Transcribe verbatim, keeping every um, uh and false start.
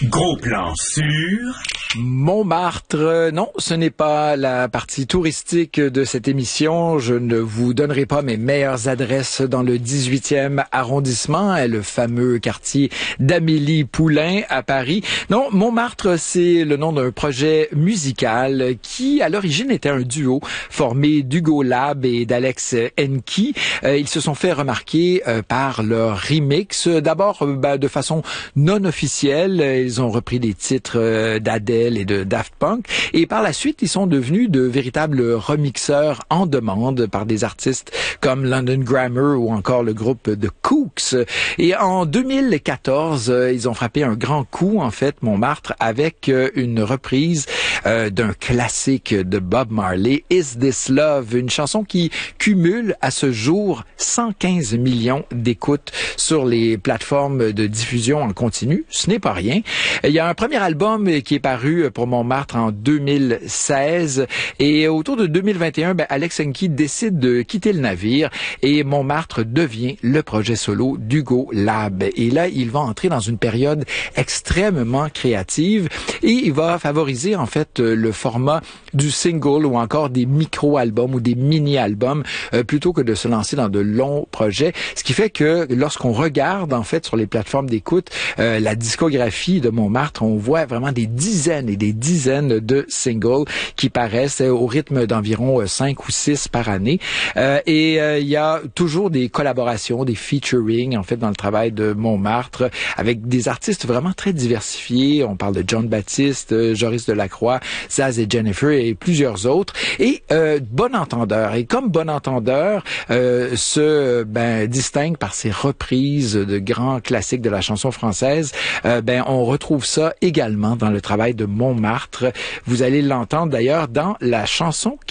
Gros plan sur... Montmartre, non, ce n'est pas la partie touristique de cette émission. Je ne vous donnerai pas mes meilleures adresses dans le dix-huitième arrondissement, le fameux quartier d'Amélie Poulain à Paris. Non, Montmartre, c'est le nom d'un projet musical qui, à l'origine, était un duo formé d'Hugo Lab et d'Alex Enki. Euh, ils se sont fait remarquer euh, par leur remix. D'abord, euh, ben, de façon non officielle, ils ont repris des titres euh, d'Adèle et de Daft Punk. Et par la suite, ils sont devenus de véritables remixeurs en demande par des artistes comme London Grammar ou encore le groupe The Kooks. Et en deux mille quatorze, ils ont frappé un grand coup, en fait, Montmartre, avec une reprise euh, d'un classique de Bob Marley, Is This Love, une chanson qui cumule à ce jour cent quinze millions d'écoutes sur les plateformes de diffusion en continu. Ce n'est pas rien. Il y a un premier album qui est paru pour Montmartre en deux mille seize et autour de deux mille vingt et un, ben, Alex Enki décide de quitter le navire et Montmartre devient le projet solo d'Hugo Lab. Et là, il va entrer dans une période extrêmement créative et il va favoriser en fait le format du single ou encore des micro-albums ou des mini-albums euh, plutôt que de se lancer dans de longs projets. Ce qui fait que lorsqu'on regarde en fait sur les plateformes d'écoute euh, la discographie de Montmartre, on voit vraiment des dizaines et des dizaines de singles qui paraissent au rythme d'environ cinq ou six par année. Euh, et il euh, y a toujours des collaborations, des featuring en fait dans le travail de Montmartre avec des artistes vraiment très diversifiés. On parle de John Baptiste, Joris Delacroix, Zaz et Jennifer et plusieurs autres. Et euh, Bon Entendeur. Et comme Bon Entendeur euh, se ben, distingue par ses reprises de grands classiques de la chanson française, euh, ben on retrouve ça également dans le travail de Montmartre. Vous allez l'entendre d'ailleurs dans la chanson